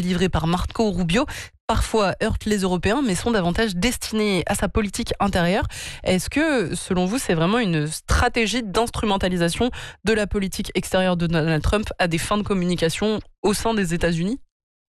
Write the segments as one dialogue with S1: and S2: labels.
S1: délivrés par Marco Rubio parfois heurtent les Européens, mais sont davantage destinés à sa politique intérieure. Est-ce que, selon vous, c'est vraiment une stratégie d'instrumentalisation de la politique extérieure de Donald Trump à des fins de communication au sein des États-Unis ?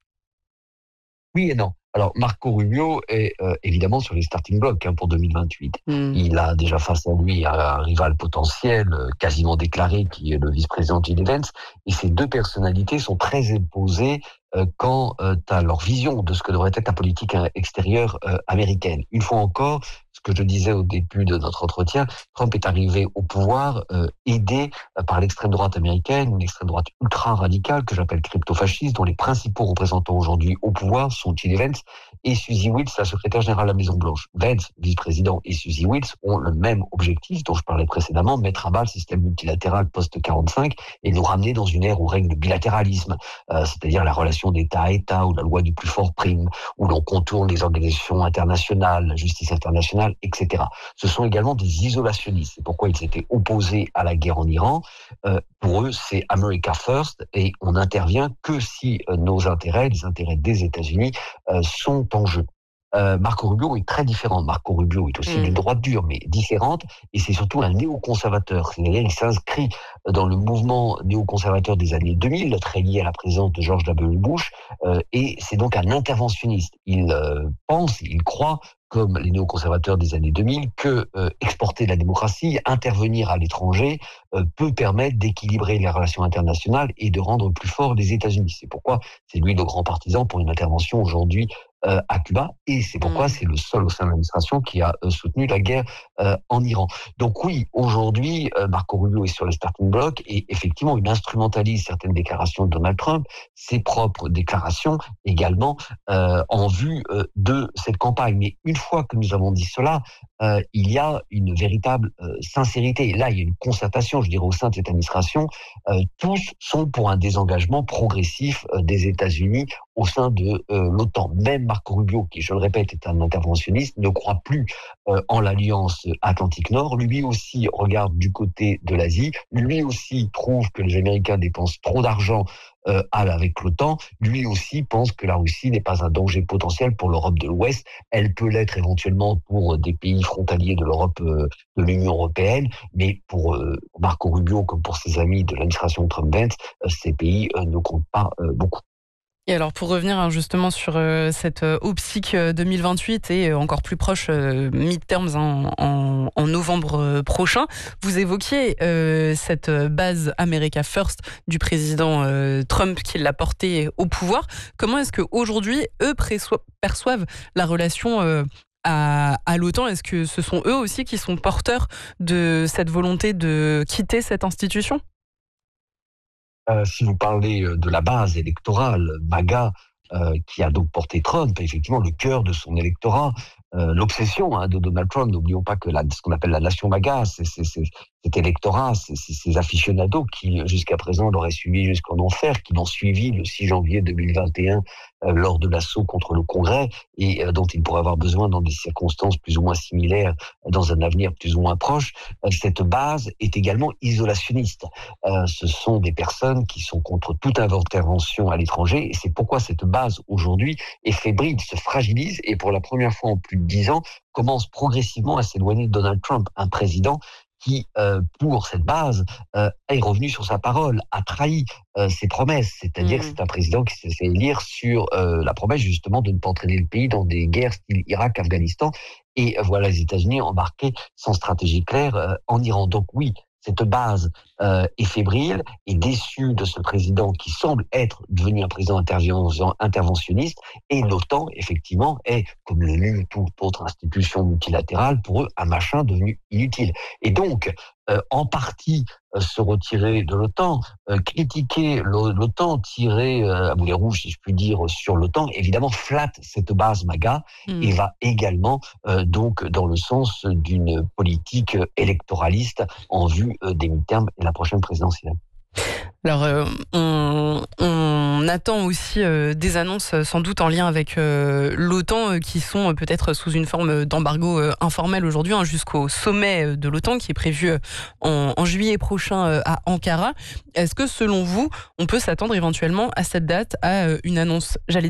S2: Oui et non. Alors, Marco Rubio est évidemment sur les starting blocks pour 2028. Il a déjà face à lui un rival potentiel, quasiment déclaré, qui est le vice-président J.D. Vance. Et ces deux personnalités sont très opposées quant à leur vision de ce que devrait être la politique extérieure américaine. Une fois encore, ce que je disais au début de notre entretien, Trump est arrivé au pouvoir aidé par l'extrême droite américaine, une extrême droite ultra radicale que j'appelle crypto-fasciste, dont les principaux représentants aujourd'hui au pouvoir sont J.D. Vance et Suzy Wiles, la secrétaire générale de la Maison-Blanche. Vance, vice-président, et Suzy Wiles ont le même objectif dont je parlais précédemment, mettre à bas le système multilatéral post-45 et nous ramener dans une ère où règne le bilatéralisme, c'est-à-dire la relation d'État à État, où la loi du plus fort prime, où l'on contourne les organisations internationales, la justice internationale, etc. Ce sont également des isolationnistes. C'est pourquoi ils étaient opposés à la guerre en Iran. Pour eux, c'est America First et on n'intervient que si nos intérêts, les intérêts des États-Unis, sont en jeu. Marco Rubio est très différent. Marco Rubio est aussi d'une droite dure, mais différente, et c'est surtout un néoconservateur. C'est-à-dire qu'il s'inscrit dans le mouvement néoconservateur des années 2000, très lié à la présence de George W. Bush, et c'est donc un interventionniste. Il pense, il croit, comme les néoconservateurs des années 2000, que exporter la démocratie, intervenir à l'étranger, peut permettre d'équilibrer les relations internationales et de rendre plus forts les États-Unis. C'est pourquoi c'est lui le grand partisan pour une intervention aujourd'hui à Cuba, et c'est pourquoi c'est le seul au sein de l'administration qui a soutenu la guerre en Iran. Donc oui, aujourd'hui, Marco Rubio est sur le starting block, et effectivement, il instrumentalise certaines déclarations de Donald Trump, ses propres déclarations également, en vue de cette campagne. Mais une fois que nous avons dit cela, il y a une véritable sincérité. Là, il y a une concertation, je dirais, au sein de cette administration. Tous sont pour un désengagement progressif des États-Unis au sein de l'OTAN. Même Marco Rubio, qui, je le répète, est un interventionniste, ne croit plus en l'Alliance Atlantique Nord. Lui aussi regarde du côté de l'Asie. Lui aussi trouve que les Américains dépensent trop d'argent avec l'OTAN. Lui aussi pense que la Russie n'est pas un danger potentiel pour l'Europe de l'Ouest. Elle peut l'être éventuellement pour des pays frontaliers de l'Europe, de l'Union européenne, mais pour Marco Rubio, comme pour ses amis de l'administration Trump-Vance, ces pays ne comptent pas beaucoup.
S1: Et alors, pour revenir justement sur cette optique 2028 et encore plus proche, midterms en novembre prochain, vous évoquiez cette base America First du président Trump qui l'a porté au pouvoir. Comment est-ce qu'aujourd'hui, eux perçoivent la relation à l'OTAN? Est-ce que ce sont eux aussi qui sont porteurs de cette volonté de quitter cette institution ?
S2: Si vous parlez de la base électorale, MAGA, qui a donc porté Trump, effectivement, le cœur de son électorat, l'obsession de Donald Trump, n'oublions pas que ce qu'on appelle la nation MAGA, c'est cet électorat, ces aficionados qui, jusqu'à présent, l'auraient suivi jusqu'en enfer, qui l'ont suivi le 6 janvier 2021 lors de l'assaut contre le Congrès, et dont il pourrait avoir besoin dans des circonstances plus ou moins similaires dans un avenir plus ou moins proche. Cette base est également isolationniste. Ce sont des personnes qui sont contre toute intervention à l'étranger, et c'est pourquoi cette base aujourd'hui est fébrile, se fragilise, et pour la première fois en plus de 10 ans, commence progressivement à s'éloigner de Donald Trump, un président qui, pour cette base, est revenu sur sa parole, a trahi ses promesses. C'est-à-dire que c'est un président qui s'est fait élire sur la promesse justement de ne pas entraîner le pays dans des guerres style Irak, Afghanistan. Et voilà les États-Unis embarqués sans stratégie claire en Iran. Donc oui, cette base est fébrile et déçue de ce président qui semble être devenu un président interventionniste, et l'OTAN, effectivement, est, comme l'ONU, toute autre institution multilatérale, pour eux, un machin devenu inutile. Et donc, en partie, se retirer de l'OTAN, critiquer l'OTAN, tirer à boulet rouge, si je puis dire, sur l'OTAN, évidemment, flatte cette base MAGA et va également donc dans le sens d'une politique électoraliste en vue des midterms et la prochaine présidentielle.
S1: Alors, on attend aussi des annonces sans doute en lien avec l'OTAN qui sont peut-être sous une forme d'embargo informel aujourd'hui jusqu'au sommet de l'OTAN qui est prévu en juillet prochain à Ankara. Est-ce que selon vous, on peut s'attendre éventuellement à cette date à une annonce,